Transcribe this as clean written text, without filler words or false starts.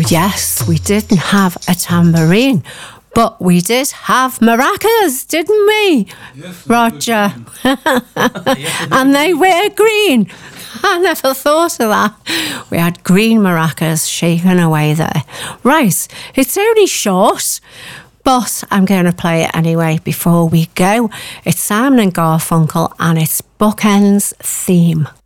Yes, we didn't have a tambourine, but we did have maracas, didn't we, Yes, Roger? And they were green. I never thought of that. We had green maracas shaking away there. Right, it's only short, but I'm going to play it anyway before we go. It's Simon and Garfunkel and it's Bookends Theme.